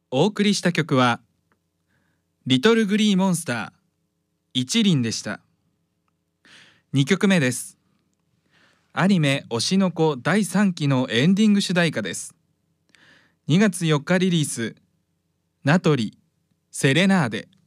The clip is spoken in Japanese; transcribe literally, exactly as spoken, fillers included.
お送りした曲はリトルグリーモンスター一輪でした。にきょくめです。アニメ推しの子だいさんきのエンディング主題歌です。にがつよっかリリース、ナトリセレナーデ。